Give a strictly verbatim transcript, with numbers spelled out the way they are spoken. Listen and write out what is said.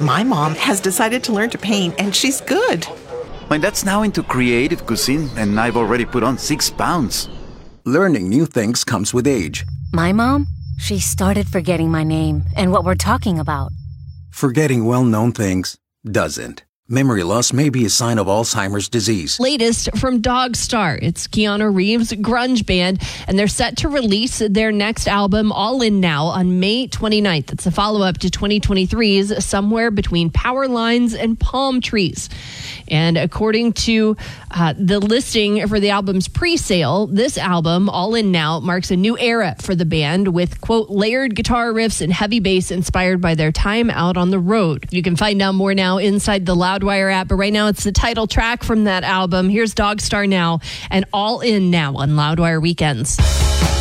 My mom has decided to learn to paint, and she's good. My dad's now into creative cuisine, and I've already put on six pounds. Learning new things comes with age. My mom, she started forgetting my name and what we're talking about. Forgetting well-known things doesn't. Memory loss may be a sign of Alzheimer's disease. Latest from Dogstar. It's Keanu Reeves' grunge band, and they're set to release their next album, All In Now, on May twenty-ninth. It's a follow-up to twenty twenty-three's Somewhere Between Power Lines and Palm Trees. And according to uh, the listing for the album's pre-sale, this album, All In Now, marks a new era for the band with, quote, layered guitar riffs and heavy bass inspired by their time out on the road. You can find out more now inside the Loudwire app, but right now it's the title track from that album. Here's Dogstar Now and All In Now on Loudwire Weekends.